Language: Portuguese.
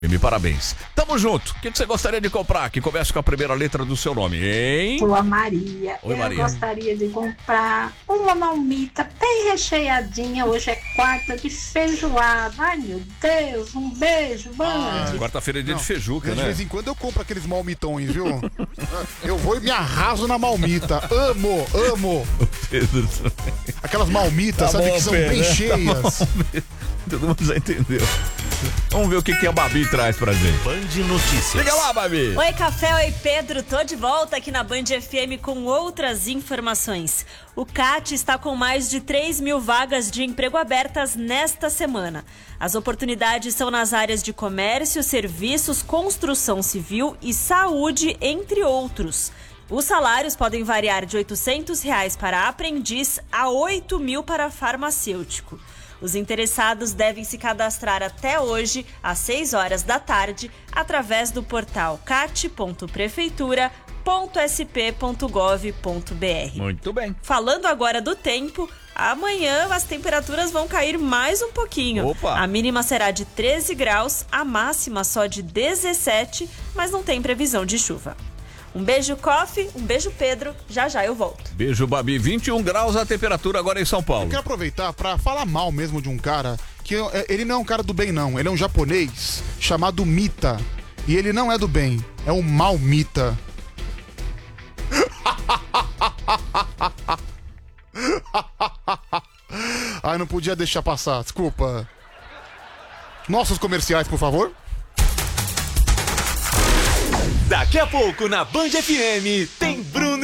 Parabéns. Tamo junto. O que você gostaria de comprar? Que comece com a primeira letra do seu nome, hein? Sou a Maria. Oi, Maria. Eu gostaria de comprar uma marmita bem recheadinha. Hoje é quarta de feijoada. Ai, meu Deus. Um beijo, Band. Quarta-feira é dia de feijuca, né? De vez em quando eu compro aqueles malmitões, viu? Eu vou e me arraso na malmita. Amo. Pedro. Aquelas malmitas, Tá sabe, bom, que são Pedro, bem tá cheias. Todo mundo já entendeu. Vamos ver o que a Babi traz pra gente. Band Notícias. Liga lá, Babi. Oi, Café, oi, Pedro. Tô de volta aqui na Band FM com outras informações. O CAT está com mais de 3.000 vagas de emprego abertas nesta semana. As oportunidades são nas áreas de comércio, serviços, construção civil e saúde, entre outros. Os salários podem variar de R$ 800 para aprendiz a R$ 8.000 para farmacêutico. Os interessados devem se cadastrar até hoje, às 6 horas da tarde, através do portal cat.prefeitura.sp.gov.br. Muito bem. Falando agora do tempo, amanhã as temperaturas vão cair mais um pouquinho. Opa! A mínima será de 13 graus, a máxima só de 17, mas não tem previsão de chuva. Um beijo, Coffee, um beijo, Pedro. Já eu volto. Beijo, Babi. 21 graus a temperatura agora em São Paulo. Eu quero aproveitar pra falar mal mesmo de um cara, que ele não é um cara do bem, não. Ele é um japonês chamado Mita. E ele não é do bem, é um mal Mita. Ai, não podia deixar passar, desculpa. Nossos comerciais, por favor. Daqui a pouco na Band FM tem Bruno